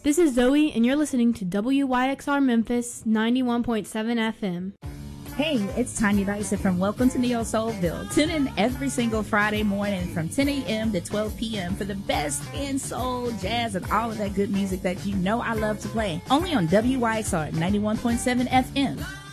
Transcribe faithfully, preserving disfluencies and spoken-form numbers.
This is Zoe, and you're listening to W Y X R Memphis ninety-one point seven F M. Hey, it's Tanya Dyson from Welcome to Neo Soulville. Tune in every single Friday morning from ten a.m. to twelve p.m. for the best in soul, jazz, and all of that good music that you know I love to play. Only on W Y X R ninety-one point seven F M.